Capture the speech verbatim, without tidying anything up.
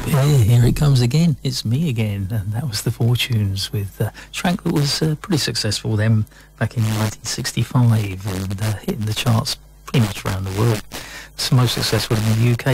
Yeah, here it comes again. It's me again. And that was The Fortunes with a track that was uh, pretty successful then back in nineteen sixty-five and uh, hitting the charts pretty much around the world. It's most successful in the U K.